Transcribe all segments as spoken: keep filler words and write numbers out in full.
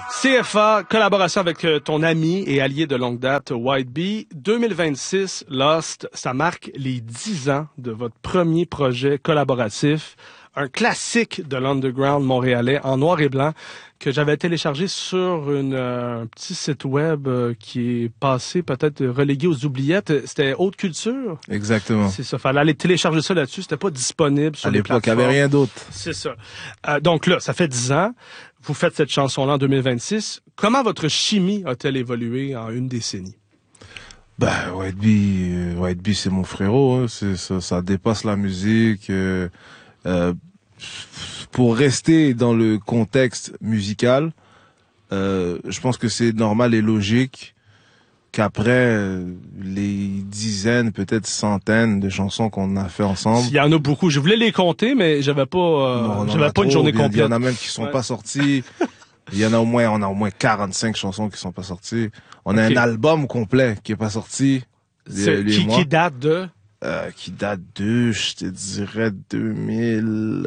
C F A, collaboration avec euh, ton ami et allié de longue date, White Bee. deux mille vingt-six, Lost, ça marque les dix ans de votre premier projet collaboratif. Un classique de l'underground montréalais en noir et blanc que j'avais téléchargé sur une, euh, un petit site web euh, qui est passé peut-être relégué aux oubliettes. C'était Haute Culture. Exactement. C'est ça. Fallait aller télécharger ça là-dessus. C'était pas disponible sur à les l'époque, il plateformes. n'y avait rien d'autre. C'est ça. Euh, donc là, ça fait dix ans. Vous faites cette chanson-là en deux mille vingt-six. Comment votre chimie a-t-elle évolué en une décennie? Ben, White Bee, euh, White Bee, c'est mon frérot. Hein. C'est, ça, ça dépasse la musique. Euh, euh, pour rester dans le contexte musical, euh, je pense que c'est normal et logique qu'après euh, les dizaines, peut-être centaines de chansons qu'on a fait ensemble. Il y en a beaucoup. Je voulais les compter, mais j'avais pas, euh, non, j'avais pas trop, une journée bien, complète. Il y en a même qui sont ouais. pas sortis. Il y en a au moins, on a au moins quarante-cinq chansons qui sont pas sorties. On a okay. un album complet qui est pas sorti. C'est, qui, qui date de? Euh, qui date de, je te dirais, deux mille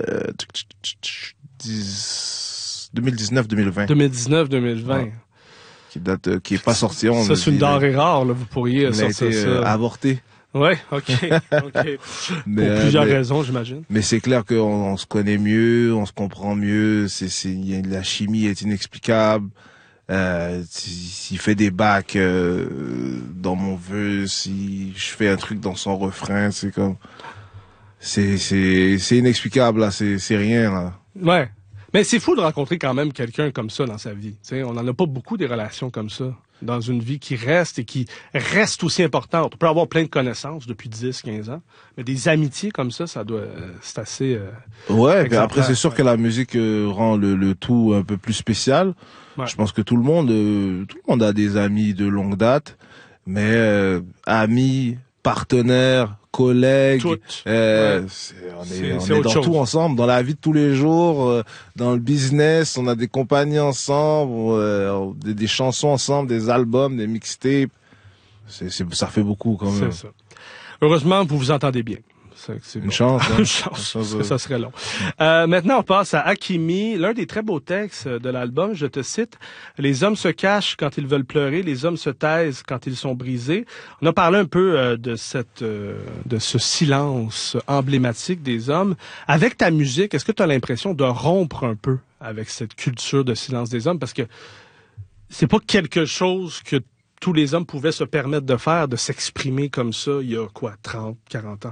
dix-neuf deux mille vingt. deux mille dix-neuf deux mille vingt. Ouais. Qui date, euh, qui est pas sorti. On ça, c'est une denrée rare, là. Vous pourriez il sortir a été, ça. Euh, avorté. Ouais, ok, ok. mais, Pour plusieurs mais, raisons, j'imagine. Mais c'est clair qu'on on se connaît mieux, on se comprend mieux. C'est, c'est, la chimie est inexplicable. Euh, s'il fait des bacs euh, dans mon vœu, si je fais un truc dans son refrain, c'est comme, c'est, c'est, c'est inexplicable là. C'est, c'est rien là. Ouais. Mais c'est fou de rencontrer quand même quelqu'un comme ça dans sa vie. T'sais, on n'en a pas beaucoup des relations comme ça dans une vie qui reste et qui reste aussi importante. On peut avoir plein de connaissances depuis dix, quinze ans, mais des amitiés comme ça, ça doit, c'est assez. Euh, ouais. Puis après, c'est sûr ouais. que la musique euh, rend le, le tout un peu plus spécial. Ouais. Je pense que tout le monde, euh, tout le monde a des amis de longue date, mais euh, amis, partenaires, collègues, euh, ouais. c'est, on est, c'est, on c'est est dans chose. tout ensemble, dans la vie de tous les jours, euh, dans le business, on a des compagnies ensemble, euh, des, des chansons ensemble, des albums, des mixtapes. C'est, c'est, ça fait beaucoup quand même. C'est ça. Heureusement, vous vous entendez bien. C'est, c'est une, bon. chance, hein? une chance. Une chance. Ça serait long. Euh, maintenant, on passe à Hakimi, l'un des très beaux textes de l'album. Je te cite. Les hommes se cachent quand ils veulent pleurer. Les hommes se taisent quand ils sont brisés. On a parlé un peu euh, de cette, euh, de ce silence emblématique des hommes. Avec ta musique, est-ce que tu as l'impression de rompre un peu avec cette culture de silence des hommes? Parce que c'est pas quelque chose que tous les hommes pouvaient se permettre de faire, de s'exprimer comme ça il y a quoi, trente, quarante ans?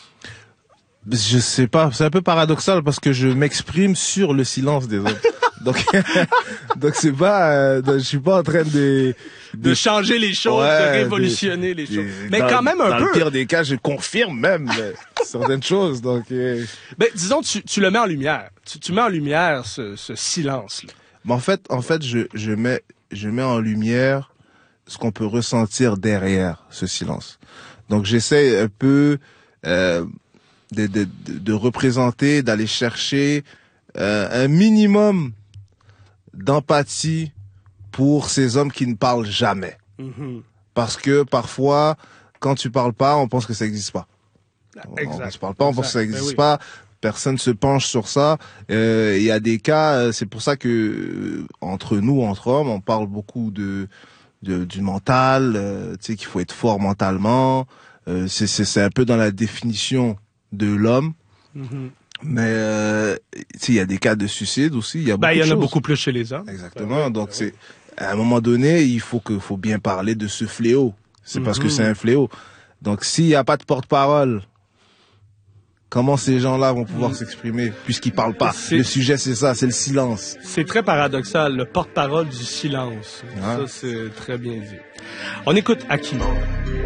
Je sais pas, c'est un peu paradoxal parce que je m'exprime sur le silence des hommes. donc, donc c'est pas, euh, je suis pas en train de de, de changer les choses, ouais, de révolutionner de, les choses. De, Mais dans, quand même un dans peu. Dans le pire des cas, je confirme même certaines choses. Donc, euh... ben disons, tu, tu le mets en lumière. Tu, tu mets en lumière ce, ce silence-là. Mais en fait, en fait, je, je mets, je mets en lumière ce qu'on peut ressentir derrière ce silence. Donc, j'essaie un peu. Euh, De, de, de représenter, d'aller chercher euh, un minimum d'empathie pour ces hommes qui ne parlent jamais. Mm-hmm. Parce que parfois, quand tu parles pas, on pense que ça n'existe pas. Exact. On ne se parle pas, on exact. pense que ça n'existe ben oui. pas. Personne se penche sur ça. Il euh, y a des cas, c'est pour ça que euh, entre nous, entre hommes, on parle beaucoup de, de du mental, euh, tu sais qu'il faut être fort mentalement. Euh, c'est, c'est, c'est un peu dans la définition de l'homme, mm-hmm. mais euh, il y a des cas de suicide aussi. Il y a ben, beaucoup il y en a choses. beaucoup plus chez les hommes. Exactement. Ben, donc ben, c'est à un moment donné, il faut que faut bien parler de ce fléau. C'est mm-hmm. parce que c'est un fléau. Donc s'il y a pas de porte-parole, comment ces gens-là vont pouvoir mm-hmm. s'exprimer puisqu'ils parlent pas? C'est... Le sujet c'est ça, c'est le silence. C'est très paradoxal, le porte-parole du silence. Ouais. Ça c'est très bien dit. On écoute Hakimi.